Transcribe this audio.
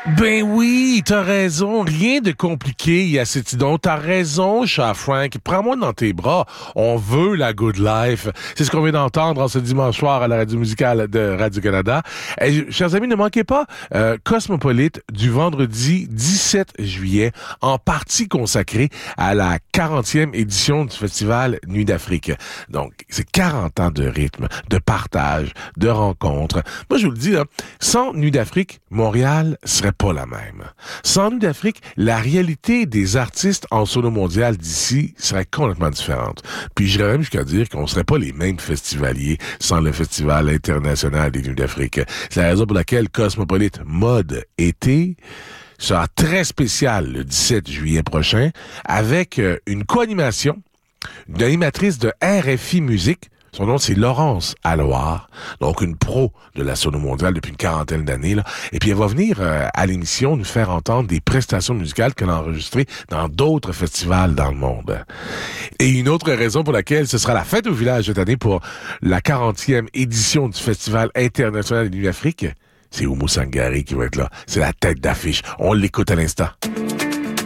Ben oui, t'as raison. Rien de compliqué, Yacetidon. T'as raison, chat Frank. Prends-moi dans tes bras. On veut la good life. C'est ce qu'on vient d'entendre en ce dimanche soir à la radio musicale de Radio-Canada. Et, chers amis, ne manquez pas Cosmopolite du vendredi 17 juillet, en partie consacrée à la 40e édition du festival Nuit d'Afrique. Donc, c'est 40 ans de rythme, de partage, de rencontres. Moi, je vous le dis, là, sans Nuit d'Afrique, Montréal serait pas la même. Sans Nuit d'Afrique, la réalité des artistes en solo mondial d'ici serait complètement différente. Puis j'irais même jusqu'à dire qu'on serait pas les mêmes festivaliers sans le Festival international des Nuits d'Afrique. C'est la raison pour laquelle Cosmopolite Mode Été sera très spécial le 17 juillet prochain avec une co-animation d'une animatrice de RFI Musique. Son nom, c'est Laurence Alloire, donc une pro de la sono mondiale depuis une quarantaine d'années, là. Et puis, elle va venir à l'émission nous faire entendre des prestations musicales qu'elle a enregistrées dans d'autres festivals dans le monde. Et une autre raison pour laquelle ce sera la fête au village cette année pour la 40e édition du Festival international des Nuits d'Afrique, c'est Oumou Sangaré qui va être là. C'est la tête d'affiche. On l'écoute à l'instant.